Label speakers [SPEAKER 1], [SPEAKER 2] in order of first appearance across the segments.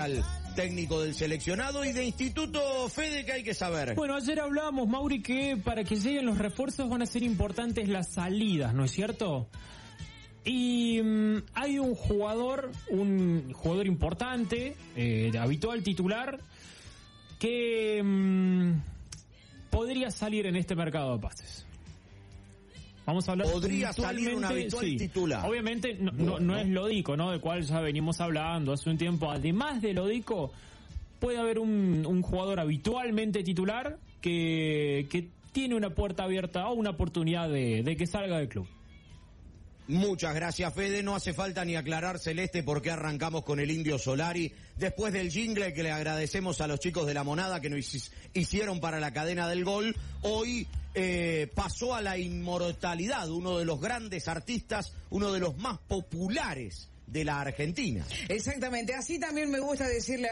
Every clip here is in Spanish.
[SPEAKER 1] técnico del seleccionado y de Instituto Fede, que hay que saber.
[SPEAKER 2] Bueno, ayer hablábamos, Mauri, que para que lleguen los refuerzos van a ser importantes las salidas, ¿no es cierto? Y hay un jugador importante, habitual titular, que podría salir en este mercado de pases. Vamos a hablar.
[SPEAKER 1] Podría salir un habitual titular.
[SPEAKER 2] Obviamente no es Lodico, ¿no? Del cual ya venimos hablando hace un tiempo. Además de Lodico, puede haber un jugador habitualmente titular que tiene una puerta abierta o una oportunidad de que salga del club.
[SPEAKER 1] Muchas gracias, Fede. No hace falta ni aclarar, Celeste, por qué arrancamos con el Indio Solari. Después del jingle que le agradecemos a los chicos de La Monada que nos hicieron para la cadena del gol, hoy pasó a la inmortalidad, uno de los grandes artistas, uno de los más populares de la Argentina.
[SPEAKER 3] Exactamente, así también me gusta decir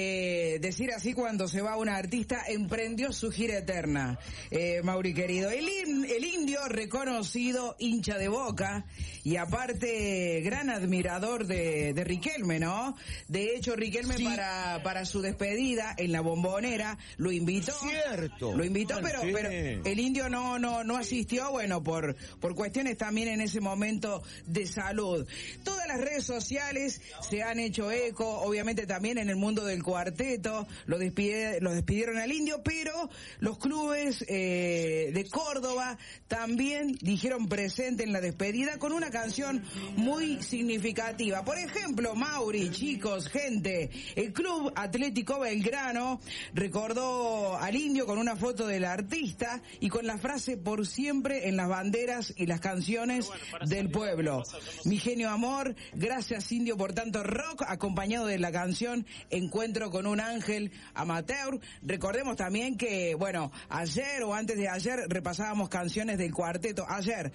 [SPEAKER 3] así cuando se va una artista, emprendió su gira eterna, Mauri querido. El Indio, reconocido hincha de Boca y aparte gran admirador de Riquelme, ¿no? De hecho, Riquelme sí, para su despedida en la Bombonera lo invitó.
[SPEAKER 1] Cierto.
[SPEAKER 3] Lo invitó, pero el Indio no asistió, bueno, por cuestiones también en ese momento de salud. Todas las redes sociales se han hecho eco, obviamente también en el mundo del cuarteto, los despidieron al Indio, pero los clubes de Córdoba también dijeron presente en la despedida con una canción muy significativa. Por ejemplo, Mauri, chicos, gente, el Club Atlético Belgrano recordó al Indio con una foto del artista y con la frase "por siempre en las banderas y las canciones del pueblo". Mi genio amor, gracias Indio por tanto rock, acompañado de la canción Encuentro con un ángel amateur. Recordemos también que, bueno, ayer o antes de ayer repasábamos canciones del cuarteto, ayer,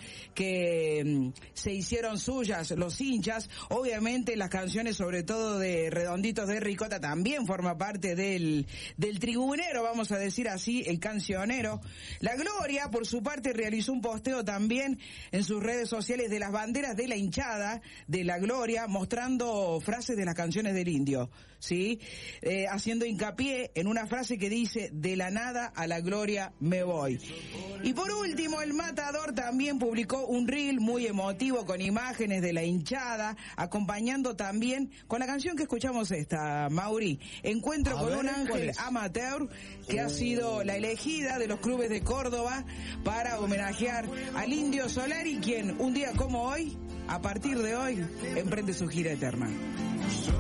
[SPEAKER 3] que se hicieron suyas los hinchas. Obviamente las canciones sobre todo de Redonditos de Ricota también forma parte del tribunero, vamos a decir así, el cancionero. La Gloria, por su parte, realizó un posteo también en sus redes sociales de las banderas de la hinchada de La Gloria, mostrando frases de las canciones del Indio, ¿sí? Haciendo hincapié en una frase que dice: de la nada a la gloria me voy. Y por último, el Matador también publicó un reel muy emotivo con imágenes de la hinchada, acompañando también con la canción que escuchamos esta, Mauri, Encuentro con un ángel amateur, que ha sido la elegida de los clubes de Córdoba para homenajear al Indio Solari, quien un día como hoy, a partir de hoy, emprende su gira eterna.